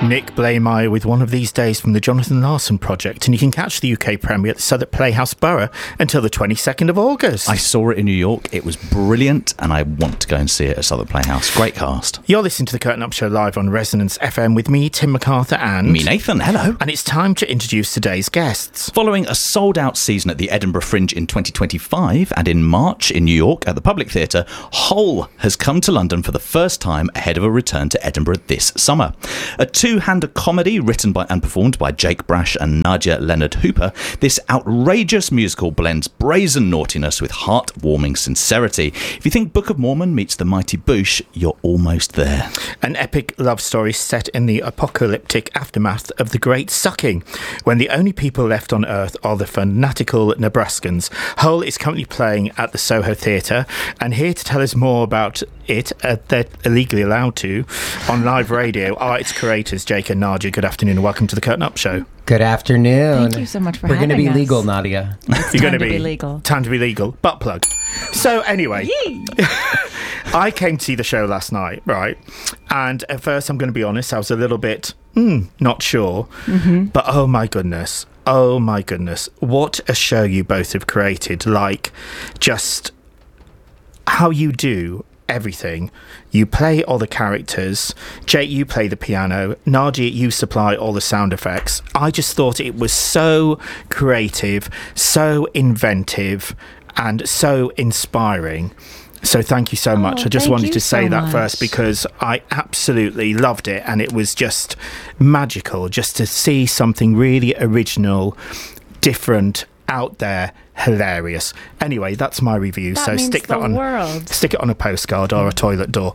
Nick Blaemire with One of These Days from the Jonathan Larson Project, and you can catch the UK premiere at the Southwark Playhouse Borough until the 22nd of August. I saw it in New York. It was brilliant, and I want to go and see it at Southwark Playhouse. Great cast. You're listening to The Curtain Up Show live on Resonance FM with me, Tim MacArthur, and... me, Nathan. Hello. And it's time to introduce today's guests. Following a sold-out season at the Edinburgh Fringe in 2025 and in March in New York at the Public Theatre, Hole has come to London for the first time ahead of a return to Edinburgh this summer. A two-hander comedy written by and performed by Jake Brash and Nadia Leonard Hooper, this outrageous musical blends brazen naughtiness with heart-warming sincerity. If you think Book of Mormon meets The Mighty Boosh, you're almost there. An epic love story set in the apocalyptic aftermath of the Great Sucking, when the only people left on Earth are the fanatical Nebraskans. Hole is currently playing at the Soho Theatre, and here to tell us more about it, they're illegally allowed to, on live radio, are its creators, Jake and Nadia. Good afternoon and welcome to the Curtain Up Show. Good afternoon. Thank you so much for We're having us. We're going to be legal, Nadia. You're going to be legal. Time to be legal. Butt plug. So anyway, I came to see the show last night, right? And at first, I'm going to be honest, I was a little bit not sure. Mm-hmm. But oh my goodness, what a show you both have created. Like, just how you do everything. You play all the characters. Jake, you play the piano. Nadia, you supply all the sound effects. I just thought it was so creative, so inventive, and so inspiring. So thank you so much. I just wanted to say that first because I absolutely loved it, and it was just magical just to see something really original, different, out there, hilarious. Anyway, that's my review. That so means stick that on, stick it on a postcard or a toilet door.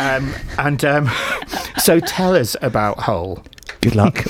So tell us about Hole. Good luck.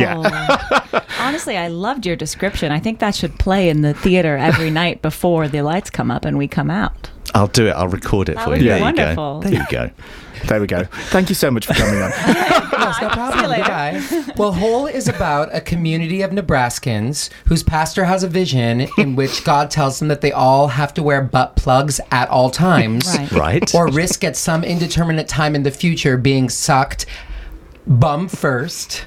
Yeah. Honestly, I loved your description. I think that should play in the theater every night before the lights come up and we come out. I'll do it. I'll record it for you. That would be wonderful. There you go. There we go. Thank you so much for coming on. Yes, no problem. Goodbye. Well, Hole is about a community of Nebraskans whose pastor has a vision in which God tells them that they all have to wear butt plugs at all times. Right. Or risk at some indeterminate time in the future being sucked bum first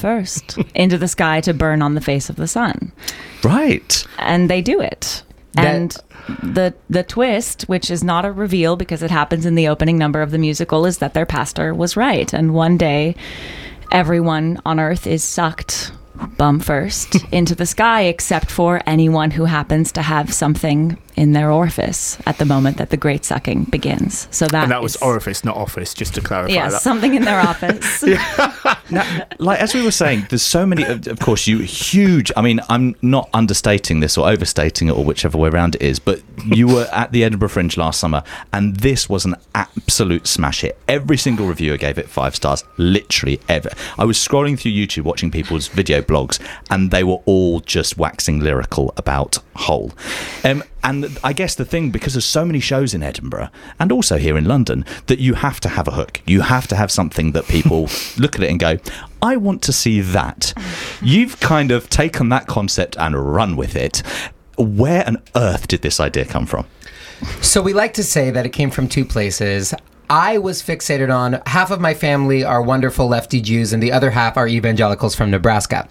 into the sky to burn on the face of the sun. Right. And they do it. And the twist, which is not a reveal because it happens in the opening number of the musical, is that their pastor was right. And one day, everyone on Earth is sucked bum first into the sky, except for anyone who happens to have something in their orifice at the moment that the Great Sucking begins. So that was orifice, not office, just to clarify. Yes, that. something in their office. Now, like as we were saying, there's so many. Of course, you huge. I mean, I'm not understating this or overstating it or whichever way around it is. But you were at the Edinburgh Fringe last summer, and this was an absolute smash hit. Every single reviewer gave it 5 stars. Literally ever. I was scrolling through YouTube, watching people's video blogs, and they were all just waxing lyrical about Hole. And I guess the thing, because there's so many shows in Edinburgh and also here in London, that you have to have a hook. You have to have something that people look at it and go, I want to see that. You've kind of taken that concept and run with it. Where on earth did this idea come from? So we like to say that it came from 2 places. I was fixated on half of my family are wonderful lefty Jews and the other half are evangelicals from Nebraska.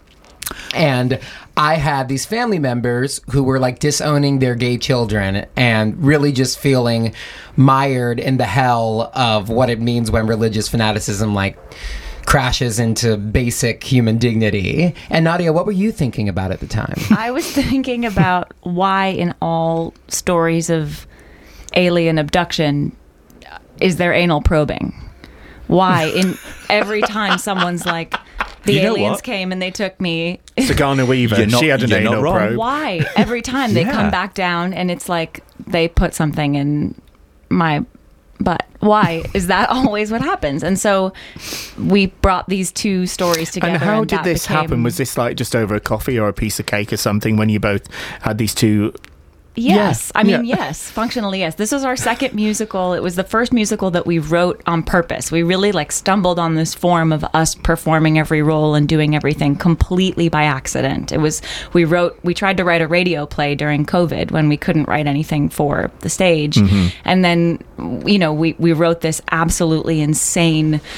And I had these family members who were like disowning their gay children and really just feeling mired in the hell of what it means when religious fanaticism like crashes into basic human dignity. And Nadia, what were you thinking about at the time? I was thinking about why in all stories of alien abduction is there anal probing? Why in every time someone's like, the aliens came and they took me. Sigourney Weaver, she had an anal probe. Why? Every time they come back down and it's like they put something in my butt. Why? Is that always what happens? And so we brought these 2 stories together. And how did this happen? Was this like just over a coffee or a piece of cake or something when you both had these 2... Yes. I mean, yes. Functionally, yes. This was our second musical. It was the first musical that we wrote on purpose. We really stumbled on this form of us performing every role and doing everything completely by accident. It was, we tried to write a radio play during COVID when we couldn't write anything for the stage. Mm-hmm. And then, we wrote this absolutely insane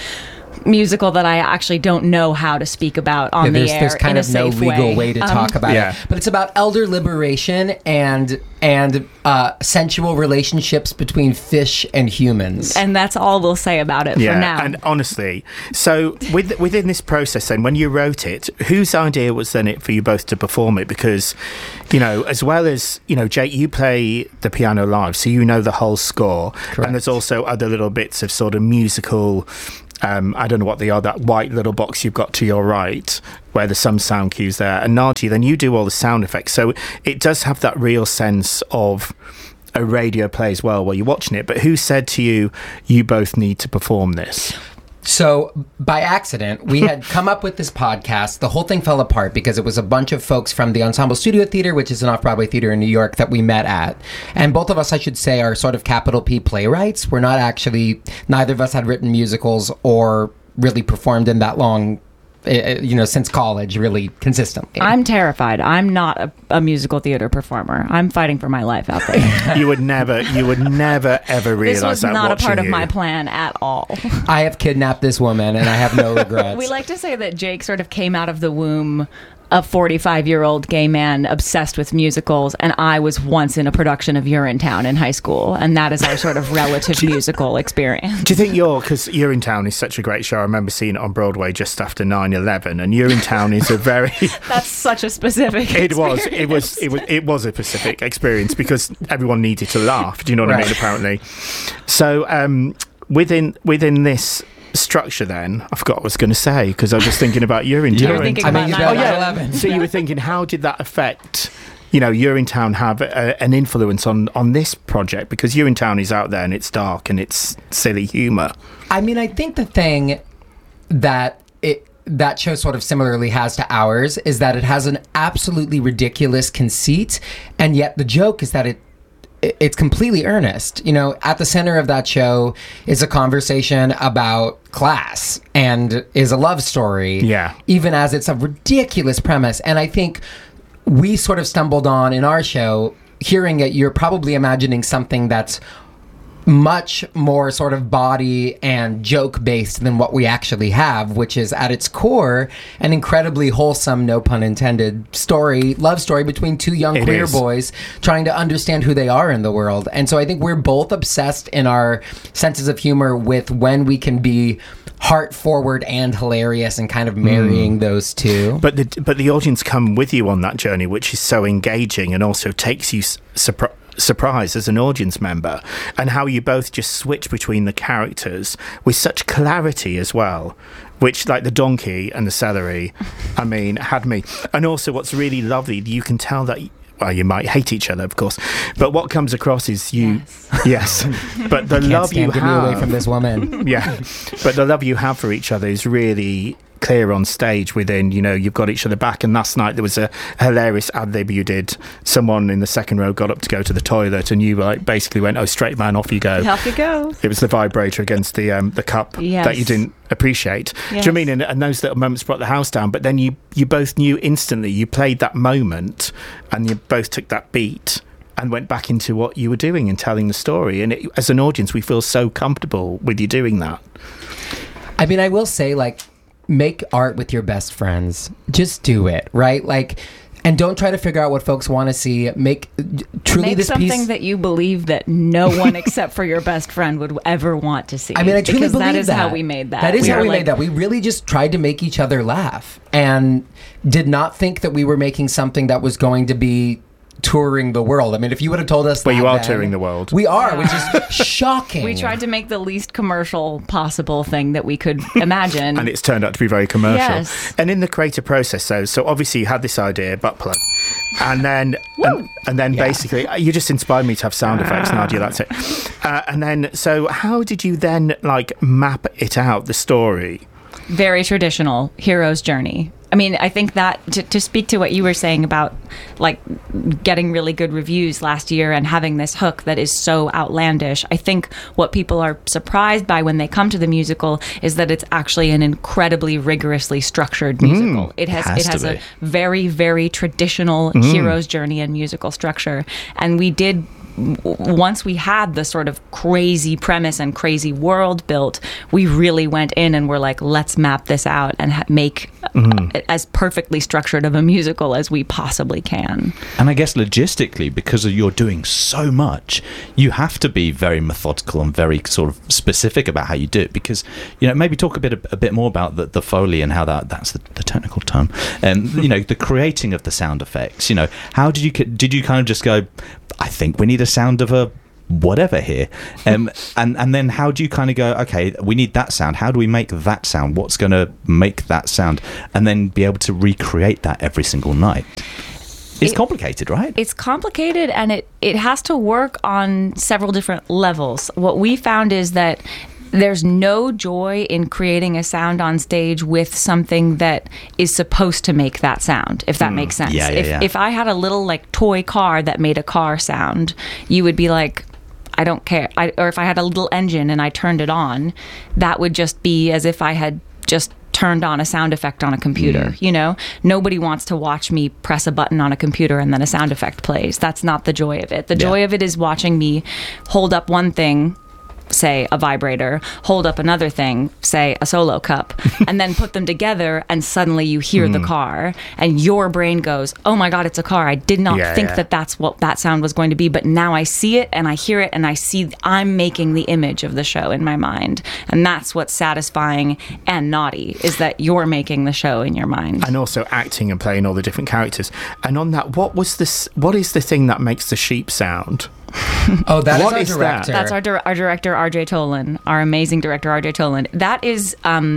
musical that I actually don't know how to speak about on the air there's kind in a of no safe legal way to talk about Yeah. it. But it's about elder liberation and sensual relationships between fish and humans. And that's all we'll say about it for now. And honestly, so within this process then, when you wrote it, whose idea was then it for you both to perform it? Because, as well as, Jake, you play the piano live, so you know the whole score. Correct. And there's also other little bits of sort of musical... I don't know what they are, that white little box you've got to your right, where there's some sound cues there. And Nadia, then you do all the sound effects. So it does have that real sense of a radio play as well, where you're watching it. But who said to you, you both need to perform this? So, by accident, we had come up with this podcast. The whole thing fell apart because it was a bunch of folks from the Ensemble Studio Theater, which is an off-Broadway theater in New York, that we met at. And both of us, I should say, are sort of capital P playwrights. We're not actually, neither of us had written musicals or really performed in that long, since college, really consistently. I'm terrified. I'm not a musical theater performer. I'm fighting for my life out there. You would never ever realize This was that not a watching part of you. my plan at all. I have kidnapped this woman, and I have no regrets. We like to say that Jake sort of came out of the womb a 45-year-old gay man obsessed with musicals, and I was once in a production of Urinetown in high school, and that is our sort of relative musical experience. Do you think because Urinetown is such a great show? I remember seeing it on Broadway just after 9/11, and Urinetown is a very... That's such a specific It was experience. a specific experience because everyone needed to laugh. Do you know what I mean? Right. Apparently, so within this structure, then I forgot what I was going to say because I was just thinking about Urinetown. You were thinking about 9/11. So you were thinking, how did that affect? Urinetown have an influence on this project because Urinetown is out there and it's dark and it's silly humour. I mean, I think the thing that that show sort of similarly has to ours is that it has an absolutely ridiculous conceit, and yet the joke is that it's completely earnest. At the center of that show is a conversation about class and is a love story. Yeah. Even as it's a ridiculous premise. And I think we sort of stumbled on in our show, hearing it, you're probably imagining something that's much more sort of body and joke based than what we actually have, which is at its core an incredibly wholesome, no pun intended, love story between two young It queer is. boys trying to understand who they are in the world. And so I think we're both obsessed in our senses of humor with when we can be heart forward and hilarious and kind of marrying those two. But the audience come with you on that journey, which is so engaging and also takes you surprise as an audience member, and how you both just switch between the characters with such clarity as well, which, like the donkey and the celery, I mean, had me. And also what's really lovely, you can tell that, well, you might hate each other, of course, but what comes across is you, yes, but the Can't love you stand to be have away from this woman. yeah, but the love you have for each other is really clear on stage. Within, you've got each other back. And last night there was a hilarious ad lib you did. Someone in the second row got up to go to the toilet, and you basically went, "Oh, straight man, off you go." Off you go. It was the vibrator against the cup Yes. that you didn't appreciate. Do you know what I mean? And those little moments brought the house down. But then you both knew instantly. You played that moment, and you both took that beat and went back into what you were doing and telling the story. And as an audience, we feel so comfortable with you doing that. I mean, I will say, make art with your best friends. Just do it, right? And don't try to figure out what folks want to see. Make this something piece that you believe that no one except for your best friend would ever want to see. I mean, I truly because believe that is how we made that. That is how were we made that. We really just tried to make each other laugh and did not think that we were making something that was going to be touring the world. I mean, if you would have told us Well, you that are then- touring the world. We are, which is shocking. We tried to make the least commercial possible thing that we could imagine. And it's turned out to be very commercial. Yes. And in the creative process, so obviously you had this idea, butt plug, and then basically you just inspired me to have sound effects, Nadia. That's it. And then, so how did you then map it out, the story? Very traditional hero's journey. I mean, I think that to speak to what you were saying about getting really good reviews last year and having this hook that is so outlandish, I think what people are surprised by when they come to the musical is that it's actually an incredibly rigorously structured musical. It has a very, very traditional hero's journey and musical structure. And we did once we had the sort of crazy premise and crazy world built, we really went in and were like, let's map this out and make as perfectly structured of a musical as we possibly can. And I guess logistically, because you're doing so much, you have to be very methodical and very sort of specific about how you do it. Because, maybe talk a bit more about the Foley and how that's the technical term, and the creating of the sound effects. How did you kind of just go, I think we need a sound of a whatever here, and then how do you kind of go, okay, we need that sound, how do we make that sound, what's going to make that sound, and then be able to recreate that every single night? It's complicated, right? It's complicated, and it has to work on several different levels. What we found is that there's no joy in creating a sound on stage with something that is supposed to make that sound, if that makes sense. If I had a little toy car that made a car sound, you would be like, I don't care. Or if I had a little engine and I turned it on, that would just be as if I had just turned on a sound effect on a computer. Nobody wants to watch me press a button on a computer and then a sound effect plays. That's not the joy of it. The joy of it is watching me hold up one thing, say a vibrator, hold up another thing, say a solo cup, and then put them together, and suddenly you hear the car, and your brain goes, oh my God, it's a car. I did not think that that's what that sound was going to be, but now I see it and I hear it and I see I'm making the image of the show in my mind. And that's what's satisfying and naughty, is that you're making the show in your mind. And also acting and playing all the different characters. And on that, what is the thing that makes the sheep sound? Oh, that What is is our that? director. That's our director, RJ Tolan, our amazing director, RJ Tolan. That is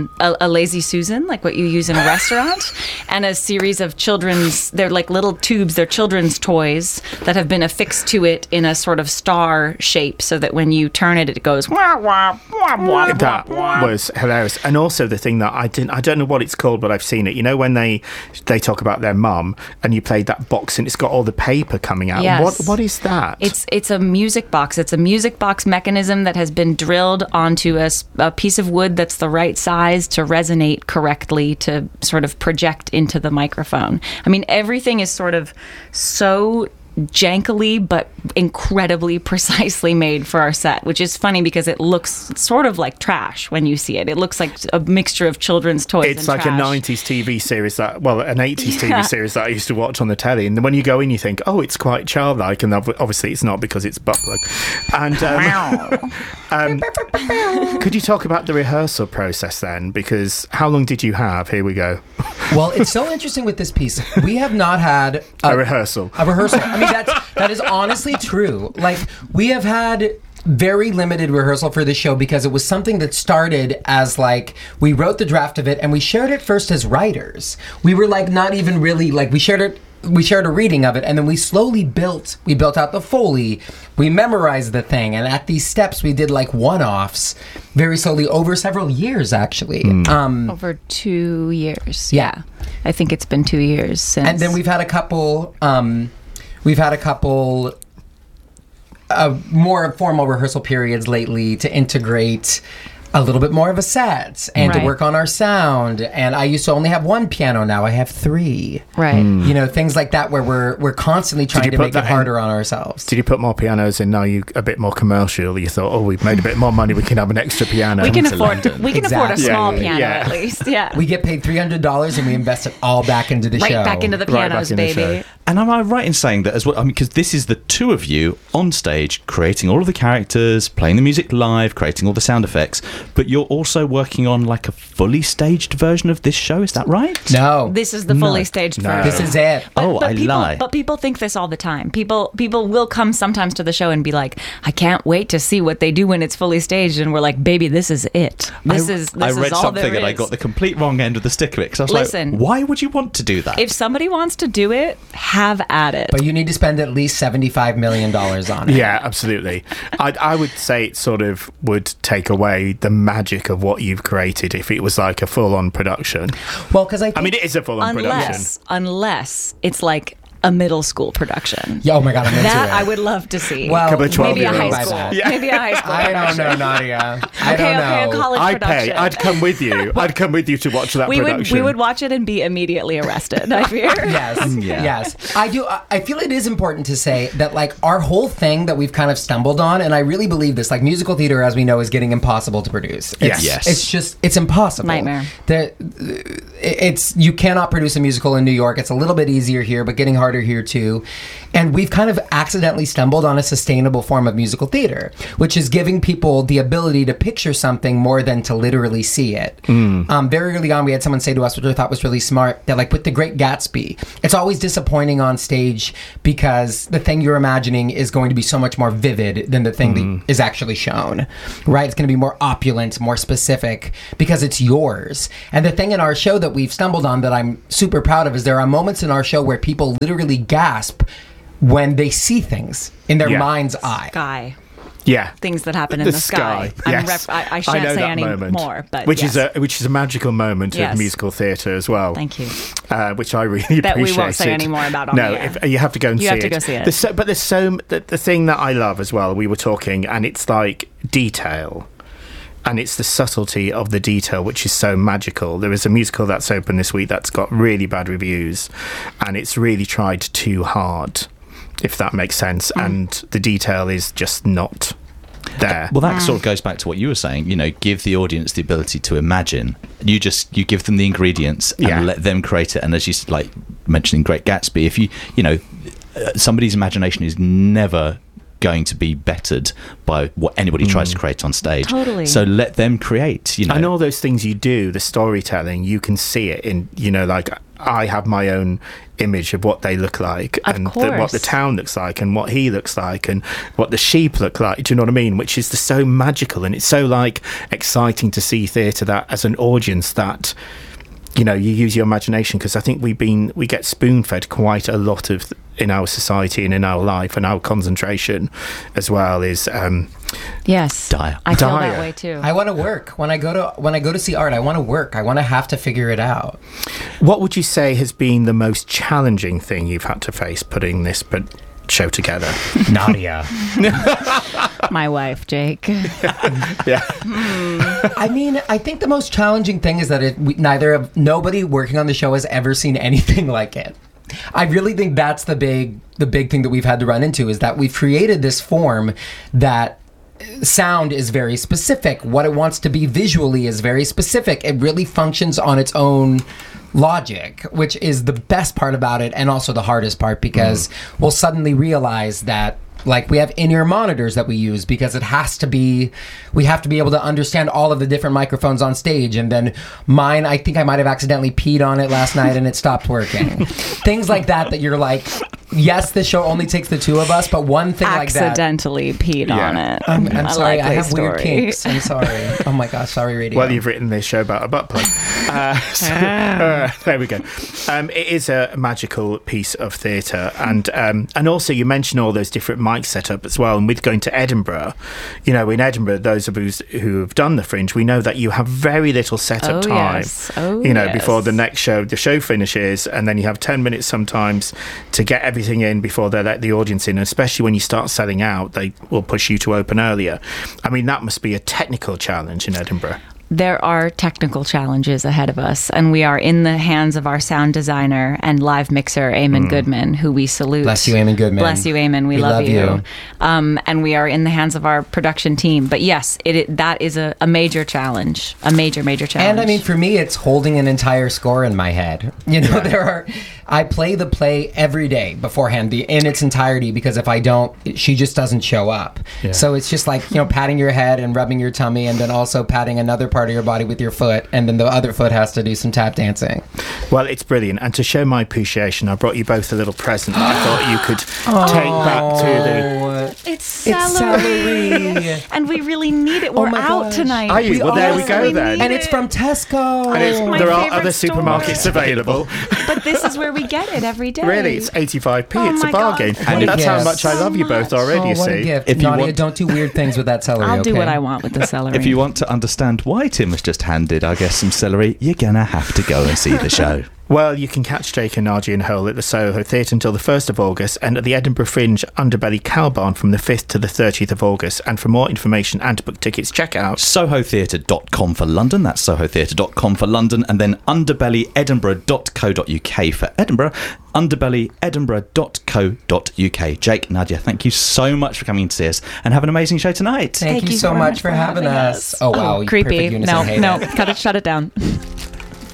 a Lazy Susan, like what you use in a restaurant, and a series of they're like little tubes, they're children's toys that have been affixed to it in a sort of star shape, so that when you turn it, it goes wah, wah, wah, wah, That wah. was hilarious. And also the thing that I don't know what it's called, but I've seen it. When they talk about their mum and you played that box and it's got all the paper coming out. Yes. What is that? It's a music box. It's a music box mechanism that has been drilled onto a piece of wood that's the right size to resonate correctly, to sort of project into the microphone. I mean, everything is sort of so jankily but incredibly precisely made for our set, which is funny because it looks sort of like trash when you see it. It looks like a mixture of children's toys It's and like trash. a 90s TV series an 80s TV series that I used to watch on the telly. And when you go in, you think, oh, it's quite childlike. And obviously it's not, because it's butt plug. And could you talk about the rehearsal process then? Because how long did you have? Here we go. Well, it's so interesting with this piece. We have not had A rehearsal. I mean, that is honestly true. Like, we have had very limited rehearsal for this show because it was something that started as we wrote the draft of it and we shared it first as writers. We were not even really we shared a reading of it, and then we slowly built out the Foley. We memorized the thing, and at these steps we did one-offs very slowly over several years, actually. Over 2 years. Yeah. I think it's been 2 years since. And then we've had a couple more formal rehearsal periods lately to integrate a little bit more of a set and to Right. work on our sound. And I used to only have one piano, now I have three. Right. Things like that where we're constantly trying you to put make it that in- harder on ourselves. Did you put more pianos in? Now you a bit more commercial. You thought, oh, we've made a bit more money. We can have an extra piano. We can to afford London. we can afford a Exactly. small Yeah, piano yeah. at least. Yeah. We get paid $300 and we invest it all back into the right show. back into the Right pianos, back in the baby. show. And am I right in saying that as well? I mean, because this is the two of you on stage creating all of the characters, playing the music live, creating all the sound effects, but you're also working on a fully staged version of this show. Is that right? No. This is the fully staged No. version. This is it. I people, lie. But people think this all the time. People will come sometimes to the show and be like, "I can't wait to see what they do when it's fully staged." And we're like, "Baby, this is it. This is I read all something there and I is." got the complete wrong end of the stick of it because I was Listen. like, why would you want to do that? If somebody wants to do it, have at it. But you need to spend at least $75 million on it. Yeah, absolutely. I would say it sort of would take away the magic of what you've created if it was like a full-on production. Well, because I I mean, it is a full-on production. unless it's like a middle school production. Yeah, oh my God, I'm into That it. I would love to see. Well, Couple of maybe a 12-year-olds. high school. Yeah. Maybe a high school. I don't production. know, Nadia. I Okay, don't a know. college I'd production. pay. I'd come with you. I'd come with you to watch that we production. would watch it and be immediately arrested, I fear. Yes, Yeah. yes. I do. I feel it is important to say that, like, our whole thing that we've kind of stumbled on, and I really believe this, like, musical theater, as we know, is getting impossible to produce. It's, Yes. It's just, it's impossible. Nightmare. You cannot produce a musical in New York. It's a little bit easier here, but getting harder here too. And we've kind of accidentally stumbled on a sustainable form of musical theater, which is giving people the ability to picture something more than to literally see it. Very early on, we had someone say to us, which I thought was really smart, that, like, with The Great Gatsby, it's always disappointing on stage because the thing you're imagining is going to be so much more vivid than the thing that is actually shown, right? It's going to be more opulent, more specific because it's yours. And the thing in our show that we've stumbled on that I'm super proud of is there are moments in our show where people literally gasp when they see things in their Yeah. mind's eye. Sky. Yeah. Things that happen in the sky. Yes. I shan't know say that any moment. more, but which yes. is a magical moment Yes. of musical theatre as well. Thank you. Which I really That we appreciate. won't say any more about on No, the air. you have to go and You see have it. to go see it. There's the thing that I love as well. We were talking, and it's like detail. And it's the subtlety of the detail which is so magical. There is a musical that's open this week that's got really bad reviews, and it's really tried too hard, if that makes sense. And the detail is just not there. Well, that sort of goes back to what you were saying. You know, give the audience the ability to imagine. You give them the ingredients and Yeah. let them create it. And as you like mentioning Great Gatsby, if you know, somebody's imagination is never going to be bettered by what anybody tries to create on stage. Totally. So let them create. You know, And all those things you do, the storytelling, you can see it in, like, I have my own image of what they look like Of and course. what the town looks like and what he looks like and what the sheep look like. Do you know what I mean? Which is so magical, and it's so, like, exciting to see theatre that as an audience that, you use your imagination, because I think we get spoon-fed quite a lot of in our society and in our life, and our concentration as well is Yes. Dire. I feel Dire. that way too. I want to work when I go to see art. I want to work. I want to have to figure it out. What would you say has been the most challenging thing you've had to face putting this show together? Nadia. My wife, Jake. Yeah. I mean, I think the most challenging thing is that nobody working on the show has ever seen anything like it. I really think that's the big thing that we've had to run into, is that we've created this form that sound is very specific. What it wants to be visually is very specific. It really functions on its own logic, which is the best part about it and also the hardest part, because we'll suddenly realize that, like, we have in-ear monitors that we use because we have to be able to understand all of the different microphones on stage. And then mine, I think I might have accidentally peed on it last night and it stopped working. Things like that you're like, yes, this show only takes the two of us, but one thing like that. Accidentally peed on it. I'm A sorry, I likely have weird story. kinks. I'm sorry. Oh my gosh, sorry, radio. Well, you've written this show about a butt plug. There we go. It is a magical piece of theatre, and also you mentioned all those different mic setup as well. And with going to Edinburgh, in Edinburgh, those of us who have done the Fringe, we know that you have very little setup Oh, time. yes. Oh, before yes. the next show, the show finishes, and then you have 10 minutes sometimes to get everything in before they let the audience in. And especially when you start selling out, they will push you to open earlier. I mean, that must be a technical challenge in Edinburgh. There are technical challenges ahead of us, and we are in the hands of our sound designer and live mixer, Eamon Goodman, who we salute. Bless you, Eamon Goodman. Bless you, Eamon. We love you. And we are in the hands of our production team. But yes, that is a major challenge, a major challenge. And I mean, for me, it's holding an entire score in my head. I play the play every day beforehand in its entirety, because if I don't, she just doesn't show up. Yeah. So it's just like, patting your head and rubbing your tummy, and then also patting another part of your body with your foot, and then the other foot has to do some tap dancing. Well, it's brilliant. And to show my appreciation, I brought you both a little present that I thought you could take back to the... it's celery. And we really need it. We're my out gosh. tonight. Are you? Well, there we go then. And it's from Tesco. And my there are favorite other store. supermarkets available. But this is where we get it every day. Really, it's 85p. Oh it's a my bargain. God. And What a that's how gift. much I love you both already, Oh, you what a see. gift. If you Nadia, want- don't do weird things with that celery, I'll do okay? what I want with the celery. if you want to understand why Tim was just handed, I guess, some celery, you're gonna have to go and see the show. Well, you can catch Jake and Nadia and Hole at the Soho Theatre until the 1st of August and at the Edinburgh Fringe Underbelly Cow Barn from the 5th to the 30th of August. And for more information and to book tickets, check out SohoTheatre.com for London. That's SohoTheatre.com for London. And then underbellyedinburgh.co.uk for Edinburgh. underbellyedinburgh.co.uk. Jake, Nadia, thank you so much for coming to see us and have an amazing show tonight. Thank you so much for having us. Oh, wow. Creepy. Perfect unison, hate No, it. shut it down.